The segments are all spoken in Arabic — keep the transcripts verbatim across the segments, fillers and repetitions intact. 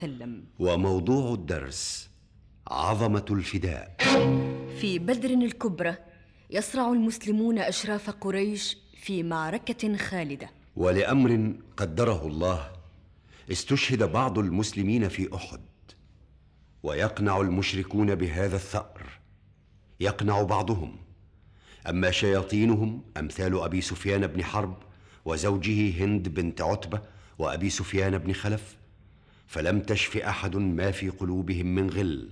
وسلم. وموضوع الدرس عظمة الفداء. في بدر الكبرى يصرع المسلمون أشراف قريش في معركة خالدة، ولأمر قدره الله استشهد بعض المسلمين في أحد، ويقنع المشركون بهذا الثأر. يقنع بعضهم، أما شياطينهم أمثال أبي سفيان بن حرب وزوجه هند بنت عتبة وأبي سفيان بن خلف فلم تشف أحد ما في قلوبهم من غل.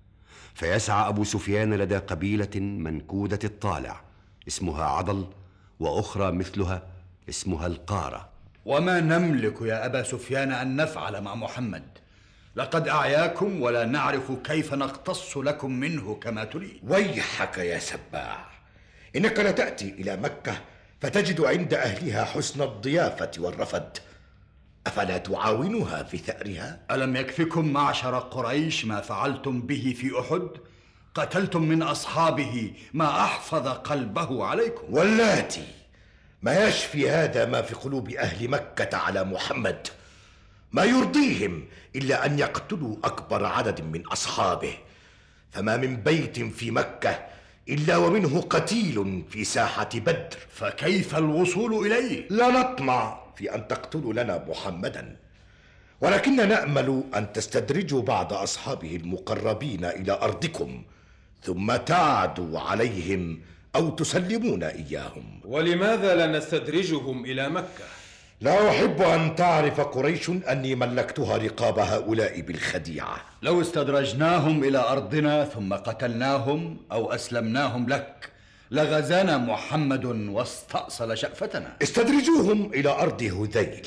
فيسعى أبو سفيان لدى قبيلة منكودة الطالع اسمها عضل، وأخرى مثلها اسمها القارة. وما نملك يا أبا سفيان أن نفعل مع محمد؟ لقد أعياكم ولا نعرف كيف نقتص لكم منه كما تريد. ويحك يا سباع، إنك لتأتي إلى مكة فتجد عند أهلها حسن الضيافة والرفد، أفلا تعاونها في ثأرها؟ ألم يكفكم معشر قريش ما فعلتم به في أحد؟ قتلتم من أصحابه ما أحفظ قلبه عليكم. واللاتي ما يشفي هذا ما في قلوب أهل مكة على محمد، ما يرضيهم إلا أن يقتلوا أكبر عدد من أصحابه، فما من بيت في مكة إلا ومنه قتيل في ساحة بدر. فكيف الوصول إليه؟ لا نطمع في أن تقتلوا لنا محمدا، ولكن نأمل أن تستدرجوا بعض أصحابه المقربين إلى أرضكم ثم تعدوا عليهم أو تسلمون إياهم. ولماذا لا نستدرجهم إلى مكة؟ لا أحب أن تعرف قريش أني ملكتها رقاب هؤلاء بالخديعة. لو استدرجناهم إلى أرضنا ثم قتلناهم أو أسلمناهم لك لغزانا محمد واستأصل شأفتنا. استدرجوهم إلى أرض هذيل،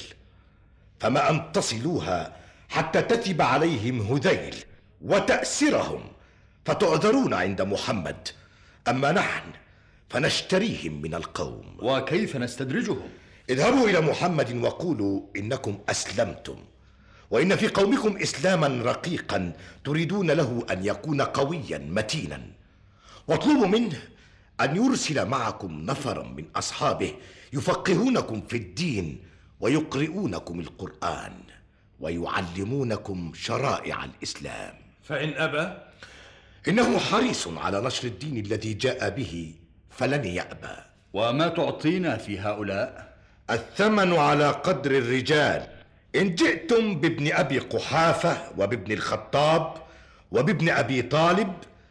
فما أن تصلوها حتى تثب عليهم هذيل وتأسرهم فتعذرون عند محمد، أما نحن فنشتريهم من القوم. وكيف نستدرجهم؟ اذهبوا إلى محمد وقولوا إنكم أسلمتم، وإن في قومكم إسلاما رقيقا تريدون له أن يكون قويا متينا، واطلبوا منه أن يرسل معكم نفرا من أصحابه يفقهونكم في الدين ويقرؤونكم القرآن ويعلمونكم شرائع الإسلام. فإن أبى؟ إنه حريص على نشر الدين الذي جاء به فلن يأبى. وما تعطينا في هؤلاء؟ الثمن على قدر الرجال. إن جئتم بابن أبي قحافة وبابن الخطاب وبابن أبي طالب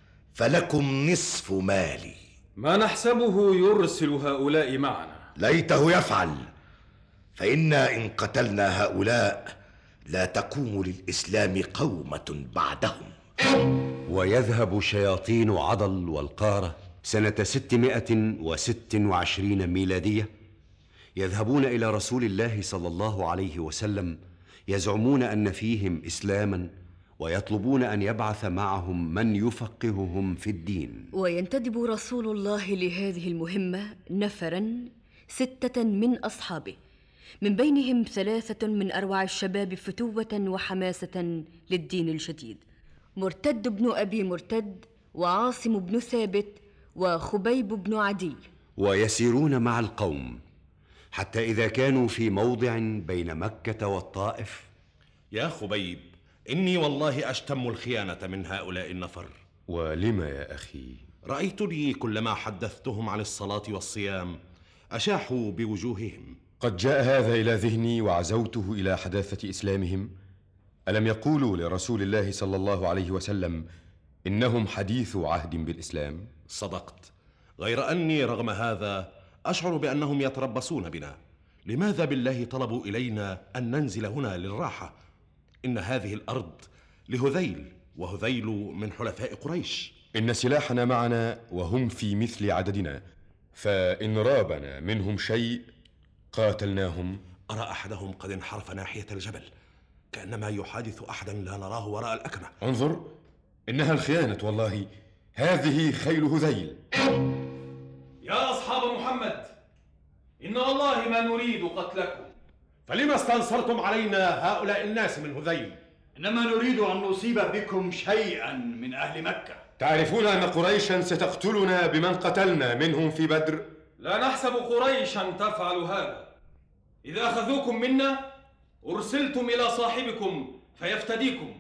فلكم نصف مالي. ما نحسبه يرسل هؤلاء معنا. ليته يفعل، فإنا إن قتلنا هؤلاء لا تقوم للإسلام قومة بعدهم. ويذهب شياطين عضل والقارة سنة ستمائة وست وعشرين ميلادية، يذهبون إلى رسول الله صلى الله عليه وسلم يزعمون أن فيهم إسلاما، ويطلبون أن يبعث معهم من يفقههم في الدين. وينتدب رسول الله لهذه المهمة نفرا ستة من أصحابه، من بينهم ثلاثة من أروع الشباب فتوة وحماسة للدين الجديد: مرتد بن أبي مرتد، وعاصم بن ثابت، وخبيب بن عدي. ويسيرون مع القوم حتى إذا كانوا في موضع بين مكة والطائف. يا خبيب، إني والله أشتم الخيانة من هؤلاء النفر. ولم يا أخي؟ رأيتني كلما حدثتهم عن الصلاة والصيام أشاحوا بوجوههم. قد جاء هذا إلى ذهني وعزوته إلى حداثة إسلامهم. ألم يقولوا لرسول الله صلى الله عليه وسلم إنهم حديث عهد بالإسلام؟ صدقت، غير أني رغم هذا أشعر بأنهم يتربصون بنا. لماذا بالله طلبوا إلينا أن ننزل هنا للراحة؟ إن هذه الأرض لهذيل، وهذيل من حلفاء قريش. إن سلاحنا معنا وهم في مثل عددنا، فإن رابنا منهم شيء قاتلناهم. أرى أحدهم قد انحرف ناحية الجبل كأنما يحادث أحدا لا نراه وراء الأكمة. انظر، إنها الخيانة والله، هذه خيل هذيل. يا أصحاب محمد، إن والله ما نريد قتلكم. فلما استنصرتم علينا هؤلاء الناس من هذيل؟ إنما نريد أن نصيب بكم شيئا من أهل مكة. تعرفون أن قريشا ستقتلنا بمن قتلنا منهم في بدر؟ لا نحسب قريشا تفعل هذا. إذا أخذوكم منا أرسلتم إلى صاحبكم فيفتديكم